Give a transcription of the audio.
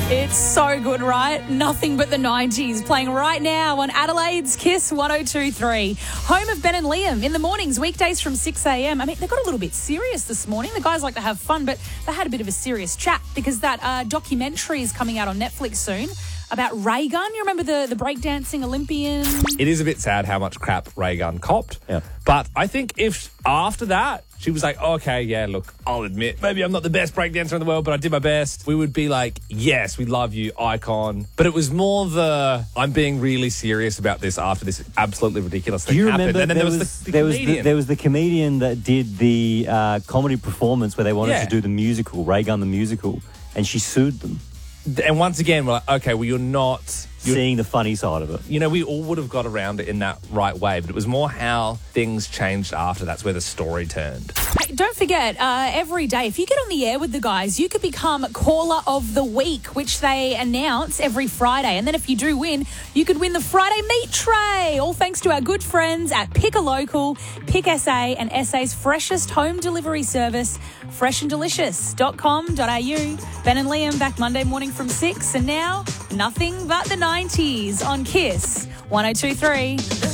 It's so good, right? Nothing but the 90s playing right now on Adelaide's Kiss 102.3. Home of Ben and Liam in the mornings, weekdays from 6 a.m. I mean, they got a little bit serious this morning. The guys like to have fun, but they had a bit of a serious chat because that documentary is coming out on Netflix soon about Ray Gun. You remember the breakdancing Olympian? It is a bit sad how much crap Ray Gun copped. Yeah. But I think if after that, she was like, okay, yeah, look, I'll admit, maybe I'm not the best breakdancer in the world, but I did my best. We would be like, yes, we love you, icon. But it was more I'm being really serious about this after this absolutely ridiculous thing happened. Remember And then there was the comedian. There was the comedian that did the comedy performance where they wanted Yeah. to do the musical, Ray Gun the musical, and she sued them. And once again, we're like, okay, well, you're seeing the funny side of it. You know, we all would have got around it in that right way, but it was more how things changed after. That's where the story turned. Hey, don't forget, every day, if you get on the air with the guys, you could become Caller of the Week, which they announce every Friday. And then if you do win, you could win the Friday Meat Tray, all thanks to our good friends at Pick a Local, Pick SA, and SA's freshest home delivery service, freshanddelicious.com.au. Ben and Liam back Monday morning from 6, and now, nothing but the 90s on Kiss 102.3.